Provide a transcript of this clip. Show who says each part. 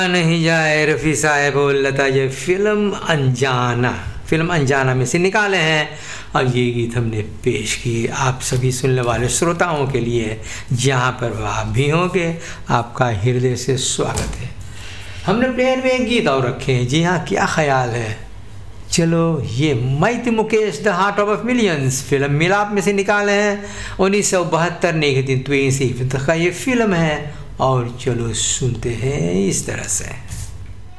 Speaker 1: नहीं जाए रफ़ी साहब और लता, ये फिल्म अनजाना में से निकाले हैं और ये गीत हमने पेश किए आप सभी सुनने वाले श्रोताओं के लिए, जहाँ पर आप भी होंगे आपका हृदय से स्वागत है। हमने प्लेयर में एक गीत और रखे हैं, जी हाँ, क्या ख्याल है? चलो ये मैं थी Mukesh, the heart of millions film मिलाप में से निकाले हैं 1972 1983 का ये फिल्म है। और चलो सुनते हैं इस तरह से।